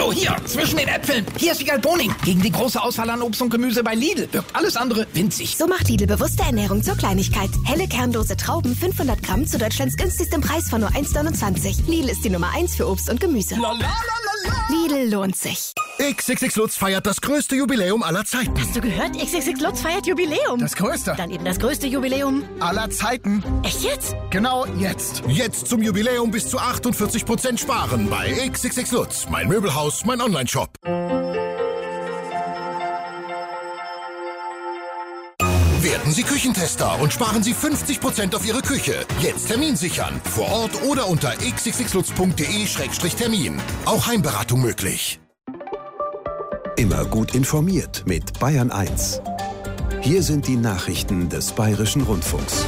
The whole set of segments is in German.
So, hier, zwischen den Äpfeln. Hier ist Wiegald Boning. Gegen die große Auswahl an Obst und Gemüse bei Lidl wirkt alles andere winzig. So macht Lidl bewusste Ernährung zur Kleinigkeit. Helle kernlose Trauben, 500 Gramm zu Deutschlands günstigstem Preis von nur 1,29. Lidl ist die Nummer 1 für Obst und Gemüse. Lidl lohnt sich. XXX Lutz feiert das größte Jubiläum aller Zeiten. Hast du gehört? XXX Lutz feiert Jubiläum. Das größte. Dann eben das größte Jubiläum aller Zeiten. Echt jetzt? Genau jetzt. Jetzt zum Jubiläum bis zu 48% sparen bei XXX Lutz. Mein Möbelhaus, mein Onlineshop. Werden Sie Küchentester und sparen Sie 50% auf Ihre Küche. Jetzt Termin sichern. Vor Ort oder unter xxxlutz.de/termin. Auch Heimberatung möglich. Immer gut informiert mit Bayern 1. Hier sind die Nachrichten des Bayerischen Rundfunks.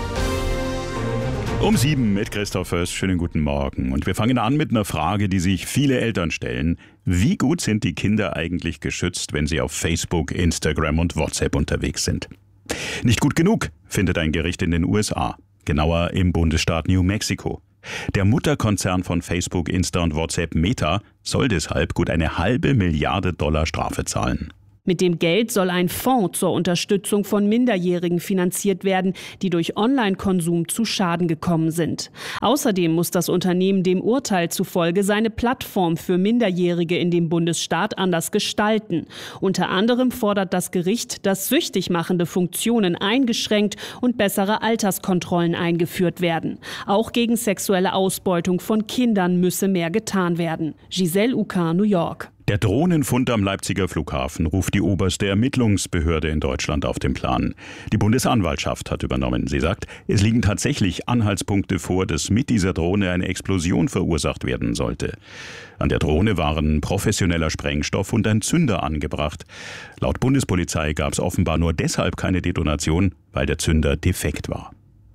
Um 7 mit Christoph Föst. Schönen guten Morgen. Und wir fangen an mit einer Frage, die sich viele Eltern stellen. Wie gut sind die Kinder eigentlich geschützt, wenn sie auf Facebook, Instagram und WhatsApp unterwegs sind? Nicht gut genug, findet ein Gericht in den USA. Genauer im Bundesstaat New Mexico. Der Mutterkonzern von Facebook, Insta und WhatsApp, Meta, soll deshalb gut eine $500 Milliarden Strafe zahlen. Mit dem Geld soll ein Fonds zur Unterstützung von Minderjährigen finanziert werden, die durch Online-Konsum zu Schaden gekommen sind. Außerdem muss das Unternehmen dem Urteil zufolge seine Plattform für Minderjährige in dem Bundesstaat anders gestalten. Unter anderem fordert das Gericht, dass süchtig machende Funktionen eingeschränkt und bessere Alterskontrollen eingeführt werden. Auch gegen sexuelle Ausbeutung von Kindern müsse mehr getan werden. Giselle Ucar, New York. Der Drohnenfund am Leipziger Flughafen ruft die oberste Ermittlungsbehörde in Deutschland auf den Plan. Die Bundesanwaltschaft hat übernommen. Sie sagt, es liegen tatsächlich Anhaltspunkte vor, dass mit dieser Drohne eine Explosion verursacht werden sollte. An der Drohne waren professioneller Sprengstoff und ein Zünder angebracht. Laut Bundespolizei gab es offenbar nur deshalb keine Detonation, weil der Zünder defekt war.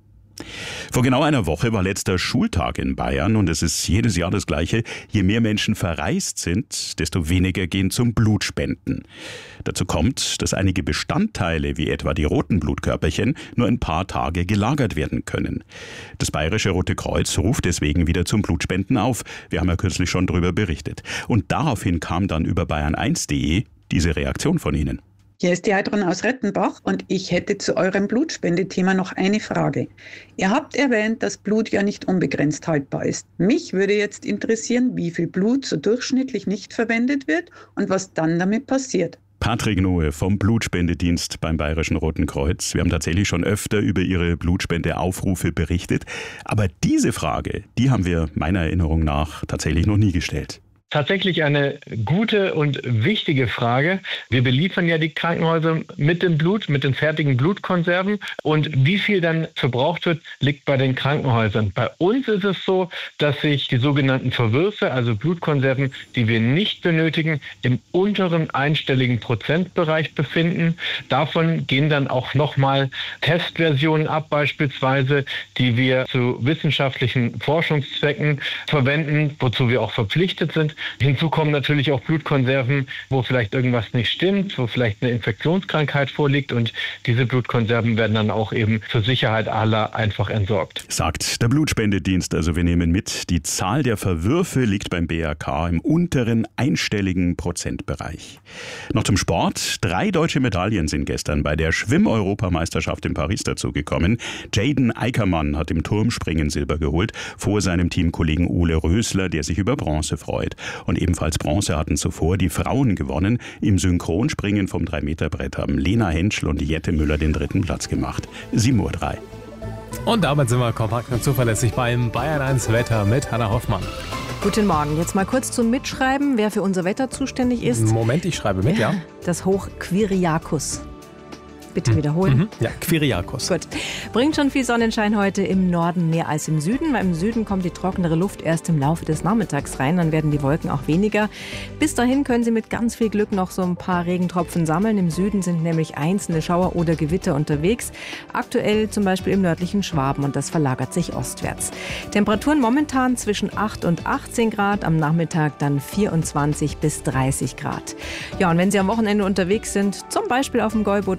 Vor genau einer Woche war letzter Schultag in Bayern und es ist jedes Jahr das Gleiche. Je mehr Menschen verreist sind, desto weniger gehen zum Blutspenden. Dazu kommt, dass einige Bestandteile, wie etwa die roten Blutkörperchen, nur ein paar Tage gelagert werden können. Das Bayerische Rote Kreuz ruft deswegen wieder zum Blutspenden auf. Wir haben ja kürzlich schon darüber berichtet. Und daraufhin kam dann über bayern1.de diese Reaktion von Ihnen. Hier ist die Heidrun aus Rettenbach und ich hätte zu eurem Blutspendethema noch eine Frage. Ihr habt erwähnt, dass Blut ja nicht unbegrenzt haltbar ist. Mich würde jetzt interessieren, wie viel Blut so durchschnittlich nicht verwendet wird und was dann damit passiert. Patrick Noe vom Blutspendedienst beim Bayerischen Roten Kreuz. Wir haben tatsächlich schon öfter über Ihre Blutspendeaufrufe berichtet. Aber diese Frage, die haben wir meiner Erinnerung nach tatsächlich noch nie gestellt. Tatsächlich eine gute und wichtige Frage. Wir beliefern ja die Krankenhäuser mit dem Blut, mit den fertigen Blutkonserven. Und wie viel dann verbraucht wird, liegt bei den Krankenhäusern. Bei uns ist es so, dass sich die sogenannten Verwürfe, also Blutkonserven, die wir nicht benötigen, im unteren einstelligen Prozentbereich befinden. Davon gehen dann auch nochmal Testversionen ab, beispielsweise, die wir zu wissenschaftlichen Forschungszwecken verwenden, wozu wir auch verpflichtet sind. Hinzu kommen natürlich auch Blutkonserven, wo vielleicht irgendwas nicht stimmt, wo vielleicht eine Infektionskrankheit vorliegt und diese Blutkonserven werden dann auch eben zur Sicherheit aller einfach entsorgt. Sagt der Blutspendedienst. Also wir nehmen mit, die Zahl der Verwürfe liegt beim BAK im unteren einstelligen Prozentbereich. Noch zum Sport. 3 deutsche Medaillen sind gestern bei der Schwimm-Europameisterschaft in Paris dazugekommen. Jaden Eickermann hat im Turmspringen Silber geholt, vor seinem Teamkollegen Ole Rösler, der sich über Bronze freut. Und ebenfalls Bronze hatten zuvor die Frauen gewonnen. Im Synchronspringen vom 3-Meter-Brett haben Lena Henschel und Jette Müller den 3. Platz gemacht. 7:03 Uhr. Und damit sind wir kompakt und zuverlässig beim Bayern 1 Wetter mit Hanna Hoffmann. Guten Morgen. Jetzt mal kurz zum Mitschreiben, wer für unser Wetter zuständig ist. Moment, ich schreibe mit, ja. Das Hoch Quiriacus. Bitte wiederholen. Ja, Quiriacus. Gut. Bringt schon viel Sonnenschein heute im Norden mehr als im Süden. Weil im Süden kommt die trockenere Luft erst im Laufe des Nachmittags rein. Dann werden die Wolken auch weniger. Bis dahin können Sie mit ganz viel Glück noch so ein paar Regentropfen sammeln. Im Süden sind nämlich einzelne Schauer oder Gewitter unterwegs. Aktuell zum Beispiel im nördlichen Schwaben und das verlagert sich ostwärts. Temperaturen momentan zwischen 8 und 18 Grad. Am Nachmittag dann 24 bis 30 Grad. Ja, und wenn Sie am Wochenende unterwegs sind, zum Beispiel auf dem Gäubotenfest,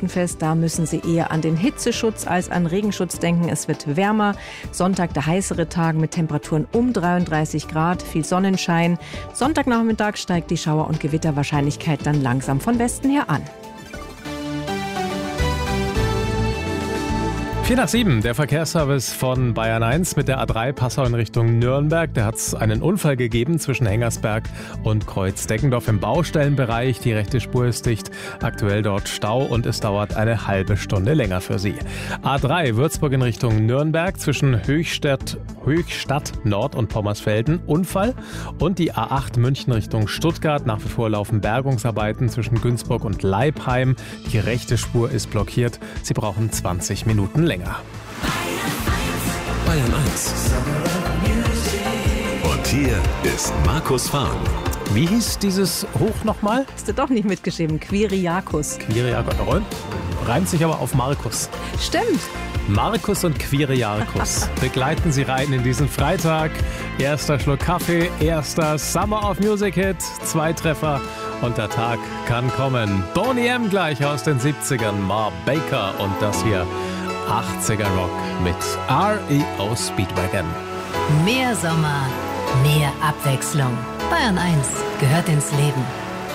da müssen Sie eher an den Hitzeschutz als an Regenschutz denken. Es wird wärmer. Sonntag der heißere Tag mit Temperaturen um 33 Grad, viel Sonnenschein. Sonntagnachmittag steigt die Schauer- und Gewitterwahrscheinlichkeit dann langsam von Westen her an. 4:07, der Verkehrsservice von Bayern 1 mit der A3 Passau in Richtung Nürnberg. Da hat es einen Unfall gegeben zwischen Hengersberg und Kreuz-Deckendorf im Baustellenbereich. Die rechte Spur ist dicht, aktuell dort Stau und es dauert eine halbe Stunde länger für Sie. A3 Würzburg in Richtung Nürnberg zwischen Höchstadt Nord und Pommersfelden, Unfall. Und die A8 München Richtung Stuttgart, nach wie vor laufen Bergungsarbeiten zwischen Günzburg und Leipheim. Die rechte Spur ist blockiert, Sie brauchen 20 Minuten länger. Bayern 1. Und hier ist Markus Fahren. Wie hieß dieses Hoch nochmal? Hast du doch nicht mitgeschrieben. Quiriakos. Quiriakos. Reimt sich aber auf Markus. Stimmt. Markus und Quiriakos begleiten Sie rein in diesen Freitag. Erster Schluck Kaffee, erster Summer of Music Hit, 2 Treffer und der Tag kann kommen. Boney M. gleich aus den 70ern, Mar Baker und das hier 80er Rock mit REO Speedwagon. Mehr Sommer, mehr Abwechslung. Bayern 1 gehört ins Leben.